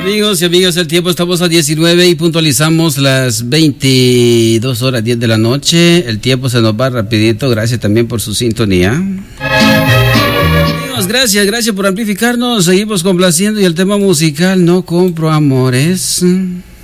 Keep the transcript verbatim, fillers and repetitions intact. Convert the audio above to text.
Amigos y amigas, el tiempo estamos a diecinueve y puntualizamos las veintidós horas diez de la noche. El tiempo se nos va rapidito, gracias también por su sintonía. Amigos, gracias, gracias por amplificarnos. Seguimos complaciendo y el tema musical, no compro amores.